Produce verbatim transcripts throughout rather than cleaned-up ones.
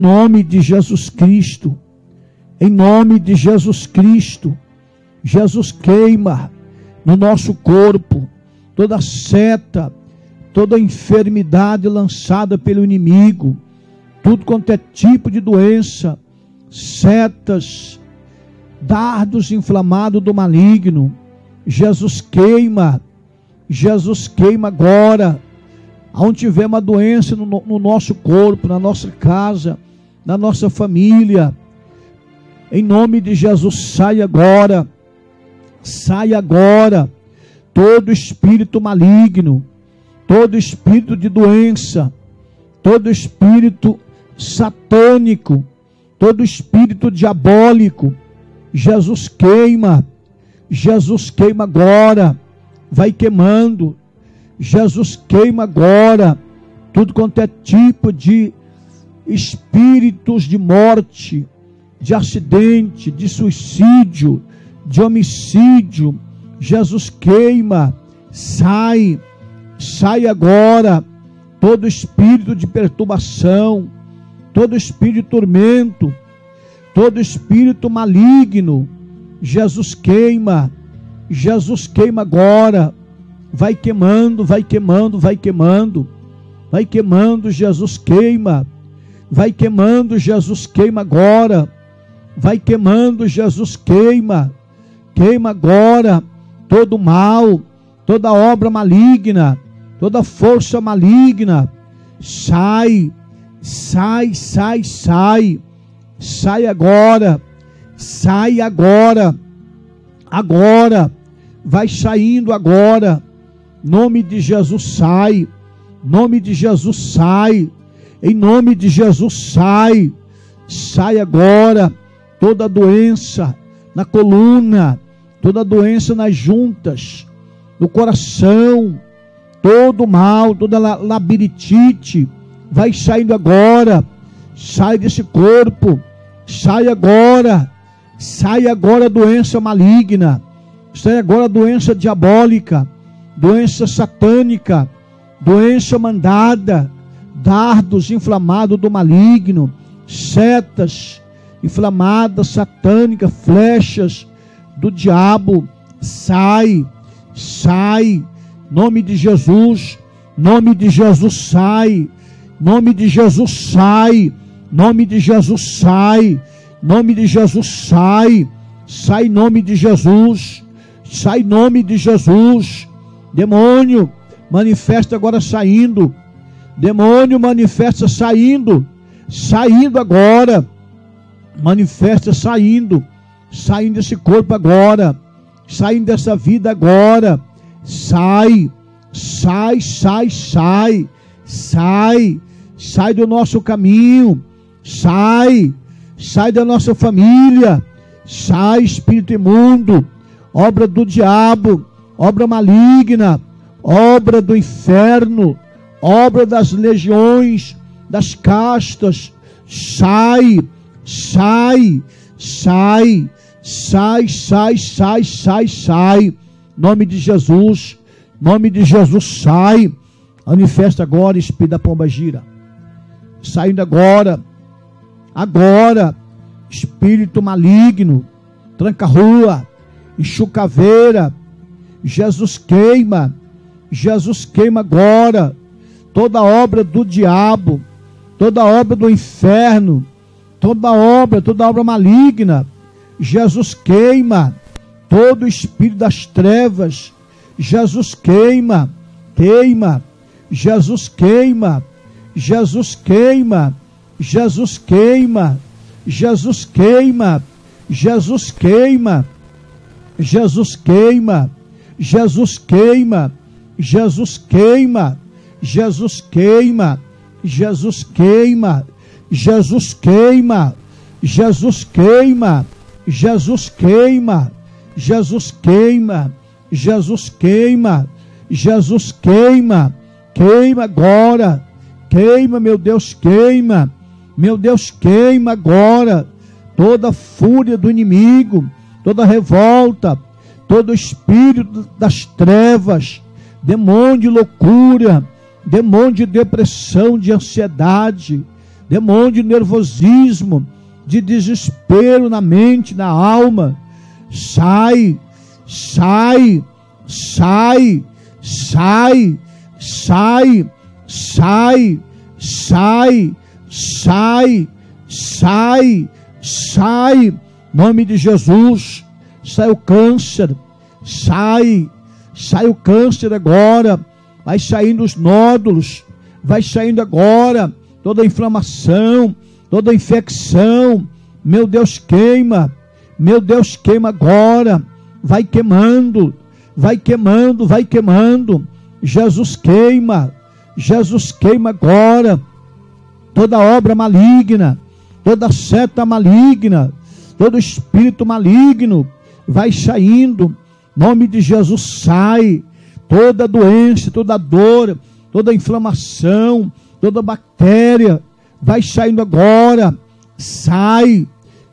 Em nome de Jesus Cristo, em nome de Jesus Cristo, Jesus queima no nosso corpo toda seta, toda enfermidade lançada pelo inimigo, tudo quanto é tipo de doença, setas, dardos inflamados do maligno. Jesus queima, Jesus queima agora. Aonde tiver uma doença no, no nosso corpo, na nossa casa, na nossa família, em nome de Jesus, sai agora, sai agora, todo espírito maligno, todo espírito de doença, todo espírito satânico, todo espírito diabólico, Jesus queima, Jesus queima agora, vai queimando, Jesus queima agora, tudo quanto é tipo de espíritos de morte, de acidente, de suicídio, de homicídio, Jesus queima, sai, sai agora, todo espírito de perturbação, todo espírito de tormento, todo espírito maligno, Jesus queima, Jesus queima agora, vai queimando, vai queimando, vai queimando, vai queimando, Jesus queima, vai queimando, Jesus queima agora, vai queimando, Jesus queima, queima agora, todo mal, toda obra maligna, toda força maligna, sai, sai, sai, sai, sai agora, sai agora, agora, vai saindo agora, nome de Jesus sai, nome de Jesus sai, em nome de Jesus sai, sai agora, toda doença na coluna, toda doença nas juntas, no coração, todo mal, toda labirintite, vai saindo agora, sai desse corpo, sai agora, sai agora doença maligna, sai agora doença diabólica, doença satânica, doença mandada, dardos inflamados do maligno, setas inflamadas, satânicas, flechas do diabo, sai, sai, nome de Jesus, nome de Jesus sai, nome de Jesus sai, nome de Jesus sai, nome de Jesus sai, sai nome de Jesus, sai nome de Jesus, demônio, manifesta agora saindo, demônio manifesta saindo, saindo agora, manifesta saindo, saindo desse corpo agora, saindo dessa vida agora, sai, sai, sai, sai, sai, sai do nosso caminho, sai, sai da nossa família, sai espírito imundo, obra do diabo, obra maligna, obra do inferno, obra das legiões, das castas, sai, sai, sai, sai, sai, sai, sai, sai, nome de Jesus, nome de Jesus sai, manifesta agora espírito da pombagira, saindo agora, agora, espírito maligno, tranca-rua, enxucaveira, Jesus queima, Jesus queima agora, toda obra do diabo, toda obra do inferno, toda obra, toda obra maligna, Jesus queima, todo espírito das trevas, Jesus queima, queima, Jesus queima, Jesus queima, Jesus queima, Jesus queima, Jesus queima, Jesus queima, Jesus queima, Jesus queima, Jesus queima, Jesus queima, Jesus queima, Jesus queima, Jesus queima, Jesus queima, Jesus queima, Jesus queima, queima agora, queima, meu Deus, queima, meu Deus, queima agora, toda fúria do inimigo, toda revolta, todo espírito das trevas, demônio de loucura, demônio de depressão, de ansiedade, demônio de nervosismo, de desespero na mente, na alma, sai, sai, sai, sai, sai, sai, sai, sai, sai, sai, nome de Jesus. Sai o câncer, sai, sai o câncer agora, vai saindo os nódulos, vai saindo agora toda a inflamação, toda a infecção. Meu Deus, queima, meu Deus, queima agora, vai queimando, vai queimando, vai queimando. Jesus queima, Jesus queima agora toda obra maligna, toda seta maligna, todo espírito maligno, vai saindo, nome de Jesus, sai, toda doença, toda dor, toda inflamação, toda bactéria, vai saindo agora, sai,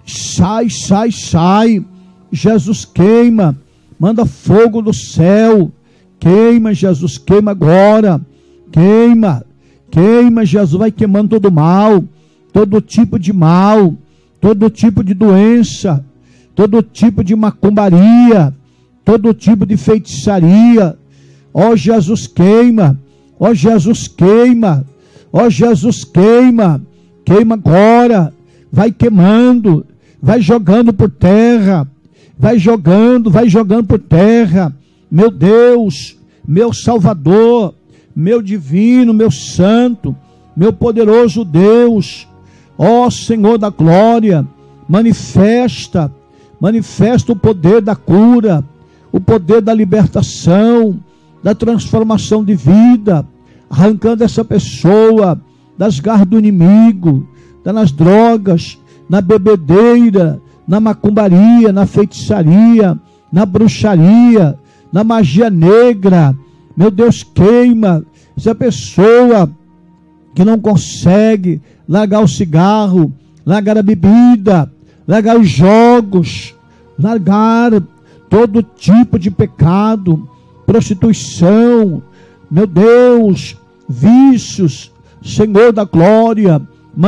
sai, sai, sai, Jesus queima, manda fogo do céu, queima, Jesus, queima agora, queima, queima, Jesus, vai queimando todo mal, todo tipo de mal, todo tipo de doença, todo tipo de macumbaria, todo tipo de feitiçaria. Ó Jesus, queima, ó Jesus, queima, ó Jesus, queima, queima agora, vai queimando, vai jogando por terra, vai jogando, vai jogando por terra. Meu Deus, meu Salvador, meu divino, meu santo, meu poderoso Deus, ó Senhor da glória, manifesta, manifesta o poder da cura, o poder da libertação, da transformação de vida, arrancando essa pessoa das garras do inimigo, tá nas drogas, na bebedeira, na macumbaria, na feitiçaria, na bruxaria, na magia negra. Meu Deus, queima essa pessoa que não consegue largar o cigarro, largar a bebida, largar os jogos, largar todo tipo de pecado, prostituição, meu Deus, vícios. Senhor da glória,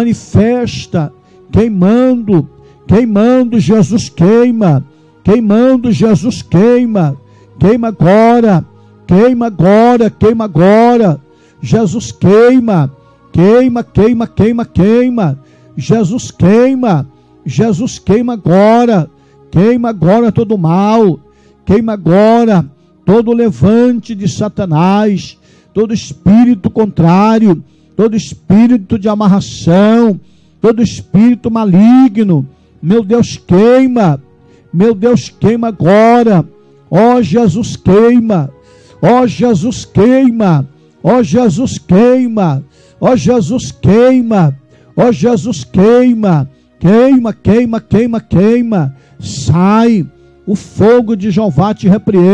manifesta, queimando, queimando, Jesus queima, queimando, Jesus queima, queima agora, queima agora, queima agora, Jesus queima, queima, queima, queima, queima, Jesus queima, Jesus queima agora, queima agora todo mal, queima agora todo levante de Satanás, todo espírito contrário, todo espírito de amarração, todo espírito maligno. Meu Deus, queima, meu Deus, queima agora, ó Jesus, queima, ó Jesus, queima, ó Jesus, queima, ó Jesus, queima, ó Jesus, queima, queima, queima, queima, queima, sai, o fogo de Jeová te repreende.